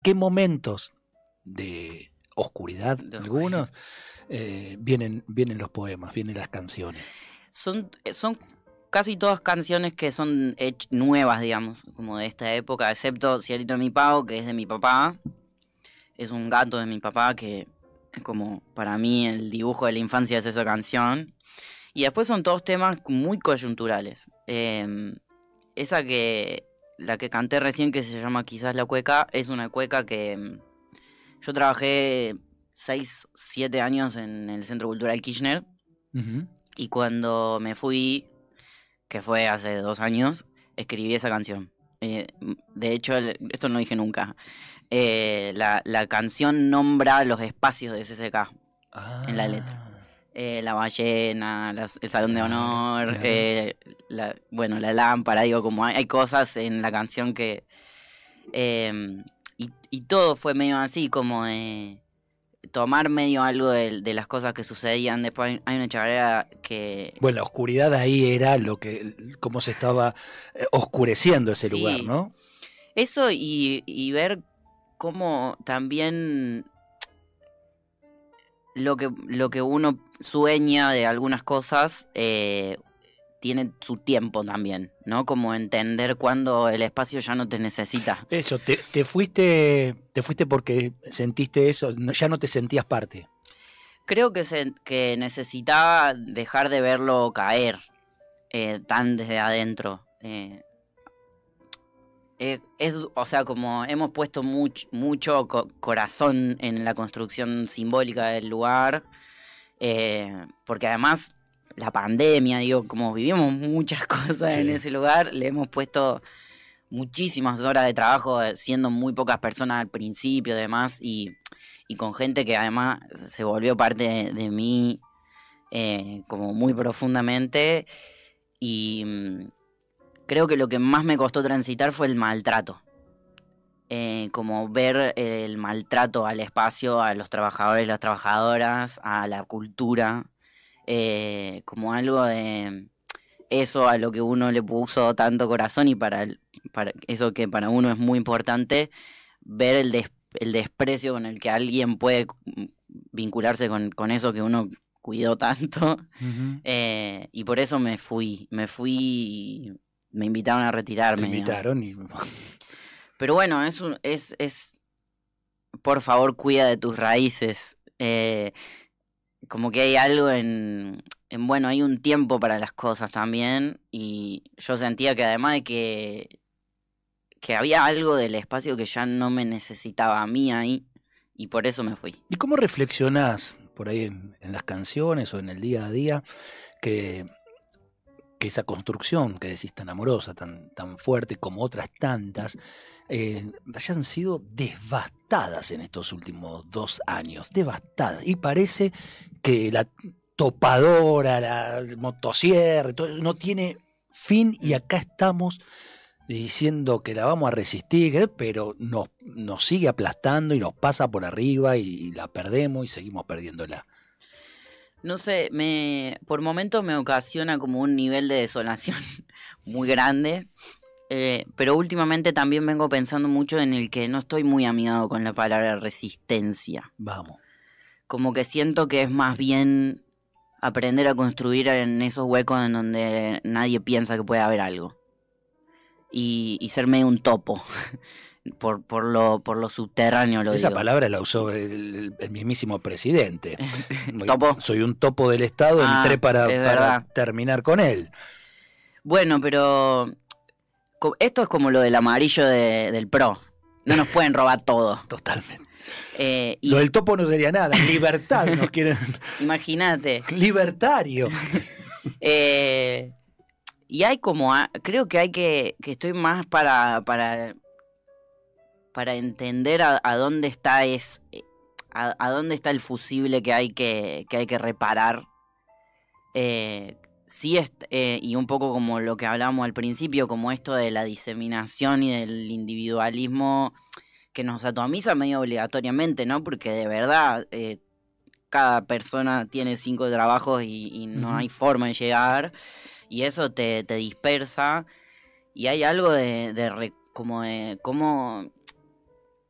qué momentos de oscuridad, algunos, vienen los poemas, vienen las canciones. Son casi todas canciones que son nuevas, digamos, como de esta época, excepto Cielito de mi Pavo, que es de mi papá. Es un gato de mi papá que es como, para mí, el dibujo de la infancia es esa canción. Y después son todos temas muy coyunturales. La que canté recién, que se llama Quizás la Cueca, es una cueca que yo trabajé 6, 7 años en el Centro Cultural Kirchner. Uh-huh. Y cuando me fui, que fue hace 2 años, escribí esa canción. De hecho, esto no dije nunca. La canción nombra los espacios de CCK en la letra. La ballena, el salón de honor, claro. La lámpara, digo, como hay cosas en la canción que... y todo fue medio así, como tomar medio algo de las cosas que sucedían. Después hay una chacarera que... Bueno, la oscuridad ahí era cómo se estaba oscureciendo ese lugar, ¿no? Eso y ver cómo también lo que uno sueña de algunas cosas tiene su tiempo también, ¿no? Como entender cuándo el espacio ya no te necesita. Eso, te fuiste porque sentiste eso, ya no te sentías parte. Creo que necesitaba dejar de verlo caer tan desde adentro. O sea, como hemos puesto mucho corazón en la construcción simbólica del lugar, porque además la pandemia, digo, como vivimos muchas cosas en ese lugar, le hemos puesto muchísimas horas de trabajo, siendo muy pocas personas al principio, además, y con gente que además se volvió parte de mí como muy profundamente, y creo que lo que más me costó transitar fue el maltrato. Como ver el maltrato al espacio, a los trabajadores, las trabajadoras, a la cultura, como algo de eso a lo que uno le puso tanto corazón y para eso que para uno es muy importante, ver el desprecio con el que alguien puede vincularse con eso que uno cuidó tanto. Uh-huh. Y por eso me fui y me invitaron a retirarme. Te invitaron Pero bueno, es por favor, cuida de tus raíces. Como que hay algo bueno, hay un tiempo para las cosas también, y yo sentía que además de que había algo del espacio que ya no me necesitaba a mí ahí, y por eso me fui. ¿Y cómo reflexionás por ahí en las canciones o en el día a día que esa construcción que decís tan amorosa, tan fuerte como otras tantas, hayan sido devastadas en estos últimos 2 años? Devastadas. Y parece que la topadora, la motosierra, todo, no tiene fin, y acá estamos diciendo que la vamos a resistir, pero nos sigue aplastando y nos pasa por arriba y la perdemos y seguimos perdiéndola. No sé, por momentos me ocasiona como un nivel de desolación muy grande, pero últimamente también vengo pensando mucho en el que no estoy muy amigado con la palabra resistencia. Vamos. Como que siento que es más bien aprender a construir en esos huecos en donde nadie piensa que puede haber algo. Y ser medio un topo. Por lo subterráneo lo Esa digo. palabra la usó el mismísimo presidente. ¿Topo? Soy un topo del Estado, entré para terminar con él. Bueno, pero esto es como lo del amarillo del PRO. No nos pueden robar todo. Totalmente. Lo del topo no sería nada. Libertad nos quieren. Imagínate. Libertario. Y hay como... creo que hay que estoy más para entender a dónde está a dónde está el fusible que hay que reparar. Sí, y un poco como lo que hablábamos al principio, como esto de la diseminación y del individualismo que nos atomiza medio obligatoriamente, ¿no? Porque de verdad cada persona tiene 5 trabajos y no hay forma de llegar, y eso te dispersa, y hay algo como de cómo